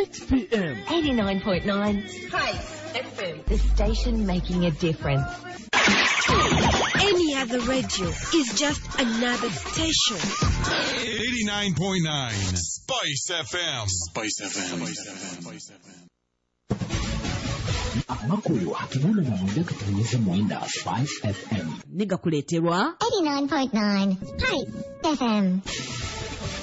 6 p.m. 89.9 Spice FM. The station making a difference. Any other radio is just another station. 89.9 Spice FM. Spice FM. Amakulu hakibula na mwenda katanyeze mwenda Spice FM. Nega kuleterwa 89.9 Spice FM.